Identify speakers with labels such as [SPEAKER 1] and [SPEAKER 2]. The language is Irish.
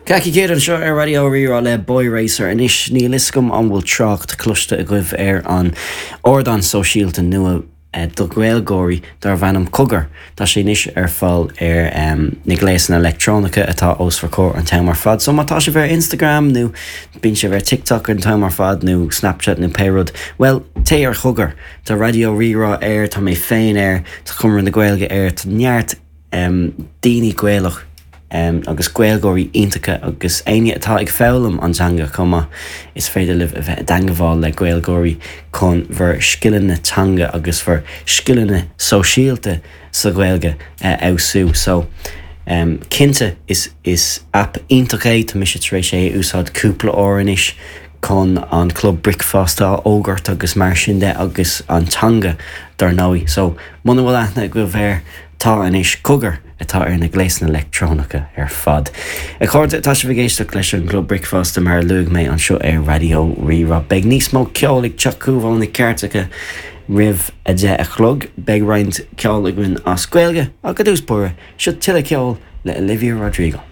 [SPEAKER 1] Caici céad an seo ar radio rirá le Boy Racer inis ní liscom an bhfuil trocht cluiste a goibh ar an ordan sosiálta nua do ghailgóirí dar bhanam cogar tá sé níos ar fáil ar na gléasanna electrónacha atá os for cór an tamar fad. So mátá sé bhar Instagram nó bíonn sé bhar TikTok an tamar fad nó Snapchat nó Payrod. Well, té ar chugar tá radio rirá air tá mé féin air tá cumar na ghailge air tá neart daoine ghailech agus ghailgóirí iontacha agus aine atá ag fálam antanga comma is féidir libh a bheith dangaháil le ghailgóirí chun bhar skillanna tanga agus bhar skillanna sosiálta sa ghailge ausú. So cinnte is app iontacha tá mis éis sé úsáid cúpla óranis chun an club Brickfast á ógart agus mar sin de agus antanga dar nóí. So muna bhfuil aithne go bhar tá inis cogar atá ar na gléasanna electrónacha ar fad. A chuirde tá sé bhgéisteach leis an Club Brickfast mar luag mé an seo ar radio rirá. Beg níos mó ceolaigh teachúbháil na ceartacha rih a de a chlog, beg roiint ceolaigh as Gaeilge a go dús bura seo tuile ceol le Olivia Rodrigo.